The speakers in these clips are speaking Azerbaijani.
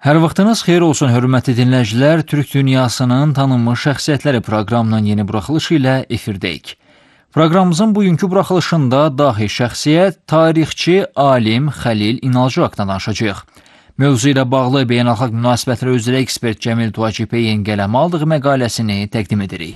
Hər vaxtınız xeyir olsun, hörmətli dinləyicilər. Türk dünyasının tanınmış şəxsiyyətləri proqramının yeni buraxılışı ilə efirdəyik. Proqramımızın bugünkü buraxılışında dahi şəxsiyyət, tarixçi, alim Xəlil İnalcı haqqında danışacağıq. Mövzu ilə bağlı beynəlxalq münasibətlər üzrə ekspert Cəmil Tuacipeyin qələmə aldığı məqaləsini təqdim edirik.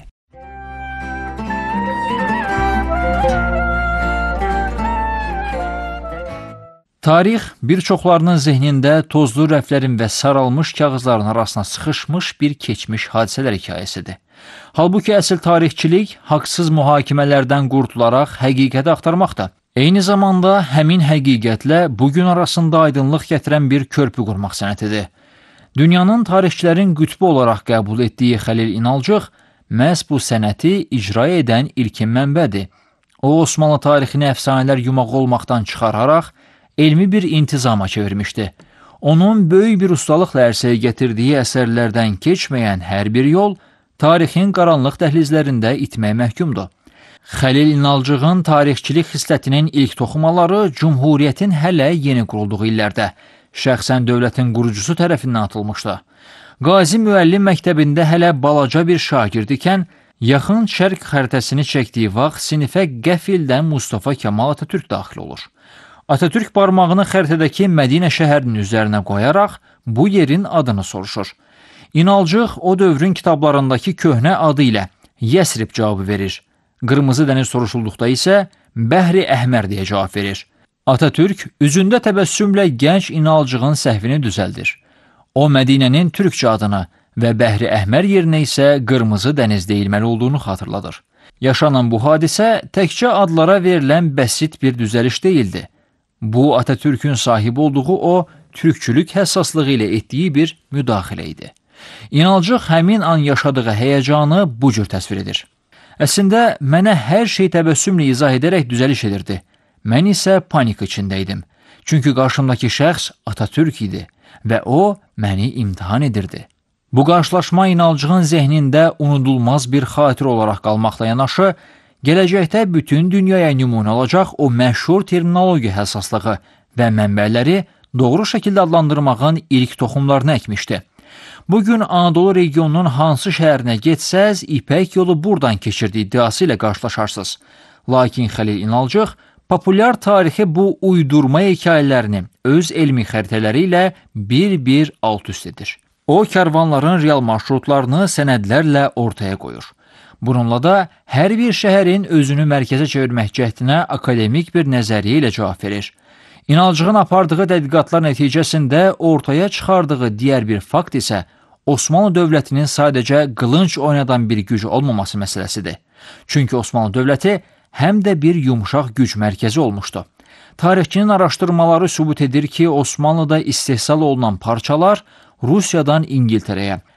Tarix, bir çoxlarının zehnində tozlu rəflərin və saralmış kağızların arasına sıxışmış bir keçmiş hadisələr hekayəsidir. Halbuki əsl tarixçilik haqsız mühakimələrdən qurtularaq həqiqəti axtarmaqdır. Eyni zamanda həmin həqiqətlə bugün arasında aydınlıq gətirən bir körpü qurmaq sənətidir. Dünyanın tarixçilərin qütbü olaraq qəbul etdiyi Xəlil İnalcıq məhz bu sənəti icra edən ilkin mənbədir. O, Osmanlı tarixini əfsanələr yumağı olmaqdan çıxararaq, elmi bir intizama çevirmişdi. Onun böyük bir ustalıqla ərsəyə gətirdiyi əsərlərdən keçməyən hər bir yol, tarixin qaranlıq dəhlizlərində itməyə məhkumdur. Xəlil İnalcığın tarixçilik xislətinin ilk toxumaları Cümhuriyyətin hələ yeni qurulduğu illərdə, şəxsən dövlətin qurucusu tərəfindən atılmışdı. Qazi Müəllim məktəbində hələ balaca bir şagird ikən, yaxın şərq xəritəsini çəkdiyi vaxt sinifə qəfildən Mustafa Kemal Atatürk daxil olur. Atatürk barmağını xəritədəki Mədinə şəhərinin üzərinə qoyaraq bu yerin adını soruşur. İnalcıq o dövrün kitablarındakı köhnə adı ilə Yəsrib cavabı verir. Qırmızı dəniz soruşulduqda isə Bəhri Əhmər deyə cavab verir. Atatürk üzündə təbəssümlə gənc İnalcığın səhvini düzəldir. O Mədinənin türkçə adını və Bəhri Əhmər yerinə isə Qırmızı dəniz deyilməli olduğunu xatırladır. Yaşanan bu hadisə təkcə adlara verilən bəsit bir düzəliş deyildi. Bu, Atatürk'ün sahib olduğu o, türkçülük həssaslığı ilə etdiyi bir müdaxilə idi. İnalcıq həmin an yaşadığı həyəcanı bu cür təsvir edir. Əslində, mənə hər şey təbəssümlə izah edərək düzəliş edirdi. Mən isə panik içində idim. Çünki qarşımdakı şəxs Atatürk idi və o, məni imtihan edirdi. Bu qarşılaşma İnalcığın zehnində unudulmaz bir xatir olaraq qalmaqla yanaşı, gələcəkdə bütün dünyaya nümunə olacaq o məşhur terminologiya həssaslığı və mənbələri doğru şəkildə adlandırmağın ilk toxumlarını əkmişdi. Bugün Anadolu regionunun hansı şəhərinə getsəz, İpək yolu buradan keçirdiyi iddiası ilə qarşılaşarsınız. Lakin Xəlil İnalcıq populyar tarixi bu uydurma hekayələrini öz elmi xəritələri ilə bir-bir alt-üst edir. O, kərvanların real marşrutlarını sənədlərlə ortaya qoyur. Bununla da hər bir şəhərin özünü mərkəzə çevirmək cəhdinə akademik bir nəzəriyyə ilə cavab verir. İnalcığın apardığı tədqiqatlar nəticəsində ortaya çıxardığı digər bir fakt isə Osmanlı dövlətinin sadəcə qılınc oynadan bir güc olmaması məsələsidir. Çünki Osmanlı dövləti həm də bir yumşaq güc mərkəzi olmuşdu. Tarixçinin araşdırmaları sübut edir ki, Osmanlıda istehsal olunan parçalar Rusiyadan İngiltərəyə,